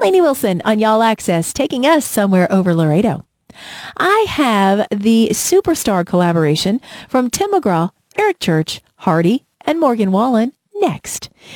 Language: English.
Lainey Wilson on Y'all Access, taking us somewhere over Laredo. I have the superstar collaboration from Tim McGraw, Eric Church, Hardy, and Morgan Wallen next.